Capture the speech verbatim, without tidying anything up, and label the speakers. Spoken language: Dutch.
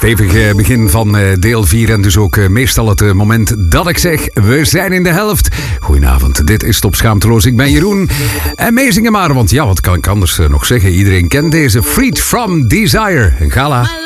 Speaker 1: Stevig begin van deel vier en dus ook meestal het moment dat ik zeg, we zijn in de helft. Goedenavond, dit is Top Schaamteloos. Ik ben Jeroen. En meezingen maar, want ja, wat kan ik anders nog zeggen? Iedereen kent deze. Freed from Desire. Een gala.